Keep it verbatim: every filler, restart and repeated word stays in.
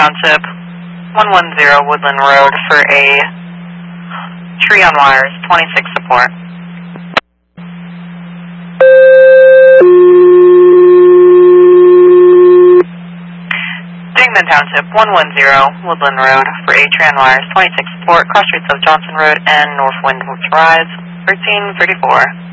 Township, one one zero Woodland Road for a tree on wires, twenty-six support. Dingman Township, one one zero Woodland Road for a tree on wires, twenty-six support, cross streets of Johnson Road and North Windward Rise, thirteen thirty-four.